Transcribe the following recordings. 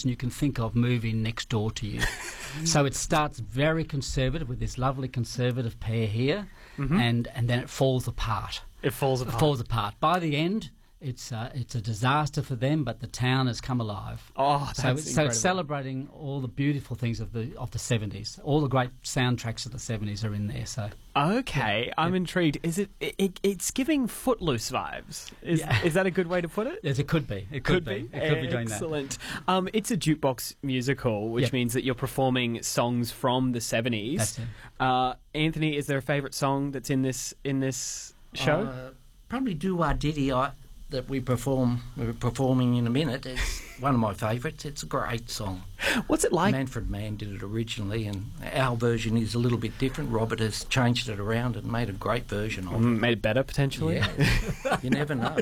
person you can think of moving next door to you. So it starts very conservative with this lovely conservative pair here, and then it falls apart. It falls apart. It falls apart. By the end, it's a disaster for them, but the town has come alive. Oh, that's incredible. So it's celebrating all the beautiful things of the 70s. All the great soundtracks of the 70s are in there. So okay, I'm intrigued. Is it's giving Footloose vibes? Is that a good way to put it? Yes, it could be. It could be. It could be doing that. Excellent. It's a jukebox musical, which means that you're performing songs from the 70s. That's it. Anthony, is there a favourite song that's in this show? Probably Do Wah Diddy that we're performing in a minute. It's one of my favourites. It's a great song. What's it like? Manfred Mann did it originally, and our version is a little bit different. Robert has changed it around and made a great version of it. Made it better, potentially? Yeah. You never know.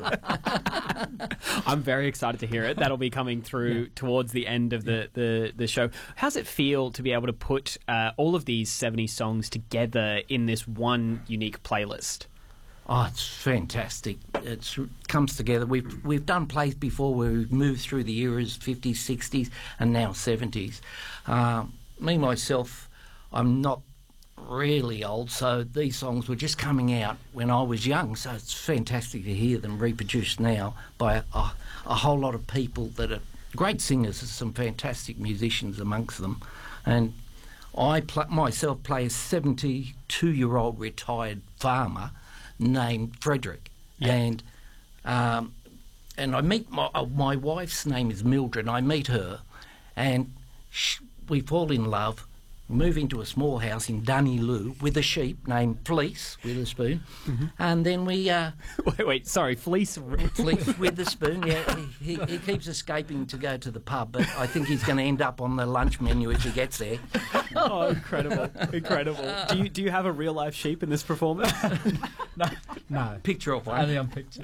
I'm very excited to hear it. That'll be coming through towards the end of the show. How's it feel to be able to put all of these 70 songs together in this one unique playlist? Oh, it's fantastic. It comes together. We've done plays before where we've moved through the eras, 50s, 60s, and now 70s. Myself, I'm not really old, so these songs were just coming out when I was young, so it's fantastic to hear them reproduced now by a whole lot of people that are great singers. There's some fantastic musicians amongst them. And I myself play a 72-year-old retired farmer named Frederick, and I meet my wife's name is Mildred. I meet her, and we fall in love. Move into a small house in Dunnyloo with a sheep named Fleece with a spoon, and then we wait, sorry, Fleece with the spoon. Yeah, he keeps escaping to go to the pub, but I think he's going to end up on the lunch menu if he gets there. Oh, incredible! Do you have a real life sheep in this performance? No. Picture of one. Only on picture.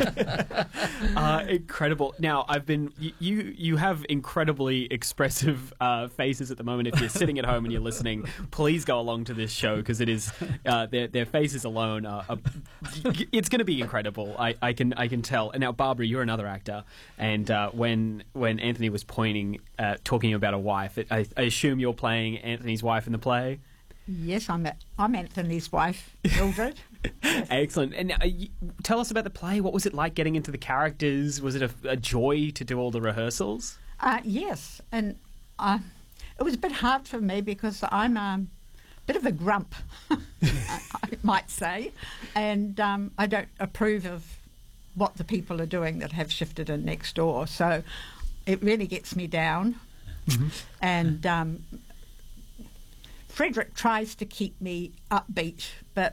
Incredible. Now, you have incredibly expressive faces at the moment. If you're sitting at home and you're listening, please go along to this show, because it is their faces alone it's going to be incredible. I can tell. And now, Barbara, you're another actor, and when Anthony was talking about a wife, I assume you're playing Anthony's wife in the play. Yes, I'm Anthony's wife, Mildred. Excellent. And tell us about the play. What was it like getting into the characters? Was it a joy to do all the rehearsals? Yes, and it was a bit hard for me because I'm a bit of a grump, I might say, and I don't approve of what the people are doing that have shifted in next door. So it really gets me down. And Frederick tries to keep me upbeat, but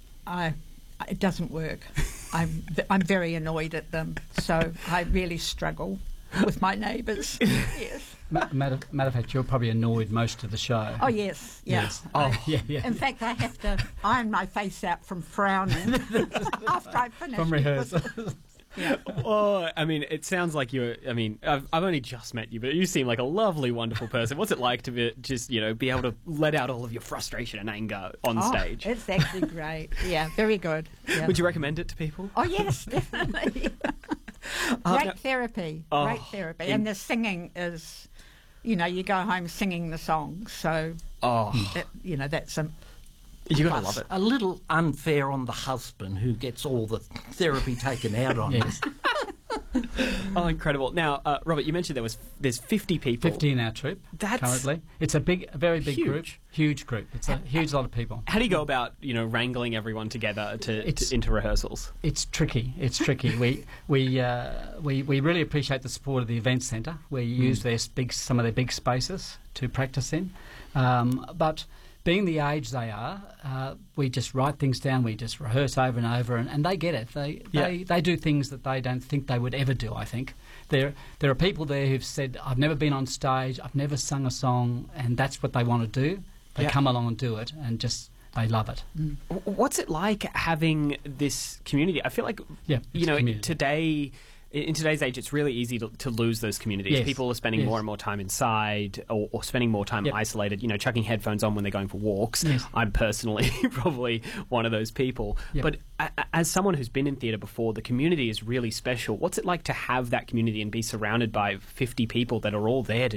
it doesn't work. I'm very annoyed at them, so I really struggle with my neighbours. Yes. Matter of fact, you're probably annoyed most of the show. Oh, yes. Yeah. In fact, I have to iron my face out from frowning after I finish. From rehearsal. Yeah. Oh, I mean, it sounds like I've only just met you, but you seem like a lovely, wonderful person. What's it like to be able to let out all of your frustration and anger on stage? It's actually great. Yeah, very good. Yeah. Would you recommend it to people? Oh, yes, definitely. Great therapy. Great therapy. And the singing is, you go home singing the songs. So, that's a... You're going to love it. A little unfair on the husband who gets all the therapy taken out on him. Oh, incredible. Now, Robert, you mentioned there's 50 people. 50 in our troupe currently. It's a very big group. Huge group. It's a huge lot of people. How do you go about, wrangling everyone together into rehearsals? It's tricky. We really appreciate the support of the Events Centre. We use some of their big spaces to practice in. But being the age they are, we just write things down, we just rehearse over and over, and they get it. They do things that they don't think they would ever do, I think. There are people there who've said, I've never been on stage, I've never sung a song, and that's what they want to do. They come along and do it, and just... they love it. What's it like having this community? I feel like, today... In today's age, it's really easy to lose those communities. Yes. People are spending more and more time inside or spending more time isolated, chucking headphones on when they're going for walks. Yes. I'm personally probably one of those people. Yep. But as someone who's been in theatre before, the community is really special. What's it like to have that community and be surrounded by 50 people that are all there to